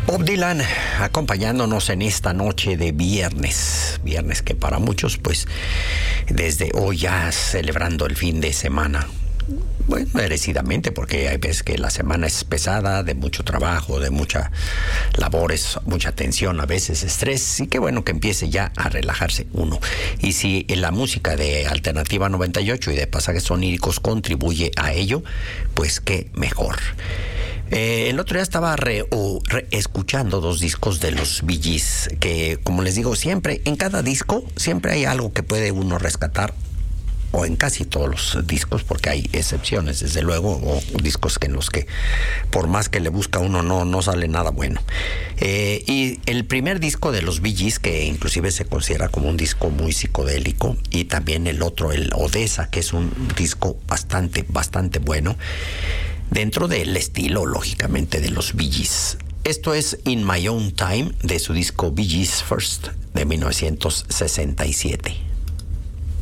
Bob Dylan acompañándonos en esta noche de viernes que para muchos pues desde hoy ya celebrando el fin de semana, bueno, merecidamente, porque hay veces que la semana es pesada, de mucho trabajo, de mucha labores, mucha tensión, a veces estrés, y qué bueno que empiece ya a relajarse uno. Y si la música de Alternativa 98 y de Pasajes Oníricos contribuye a ello, pues qué mejor. El otro día estaba escuchando dos discos de los Bee Gees, que como les digo, siempre, en cada disco, siempre hay algo que puede uno rescatar, o en casi todos los discos, porque hay excepciones, desde luego, o discos en los que por más que le busca uno no sale nada bueno. Y el primer disco de los Bee Gees, que inclusive se considera como un disco muy psicodélico, y también el otro, el Odessa, que es un disco bastante bueno, dentro del estilo, lógicamente, de los Bee Gees. Esto es In My Own Time, de su disco Bee Gees First, de 1967.